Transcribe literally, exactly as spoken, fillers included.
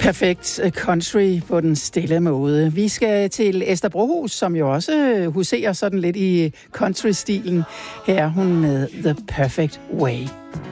Perfekt country på den stille måde. Vi skal til Esther Brohus, som jo også huserer sådan lidt i country-stilen. Her er hun med The Perfect Way.